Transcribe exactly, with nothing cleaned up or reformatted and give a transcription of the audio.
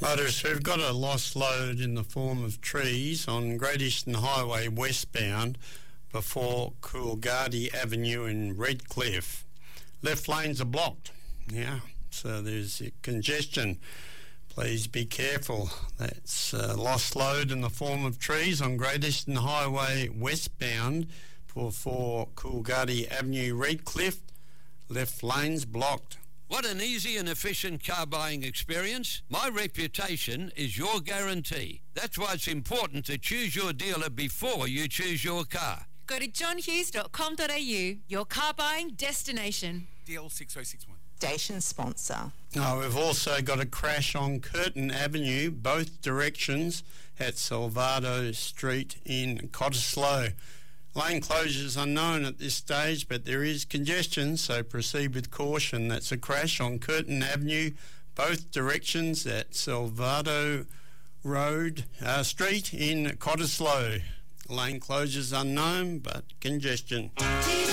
Motorists, we've got a lost load in the form of trees on Great Eastern Highway westbound before Coolgardie Avenue in Redcliffe. Left lanes are blocked. Yeah, so there's congestion. Please be careful. That's a lost load in the form of trees on Great Eastern Highway westbound before Coolgardie Avenue, Redcliffe. Left lanes blocked. What an easy and efficient car buying experience. My reputation is your guarantee. That's why it's important to choose your dealer before you choose your car. Go to john hughes dot com dot a u, your car buying destination. D L six oh six one. Station sponsor. Oh, we've also got a crash on Curtin Avenue, both directions, at Salvado Street in Cottesloe. Lane closures unknown at this stage, but there is congestion, so proceed with caution. That's a crash on Curtin Avenue, both directions at Salvado Road uh, Street in Cottesloe. Lane closures unknown, but congestion.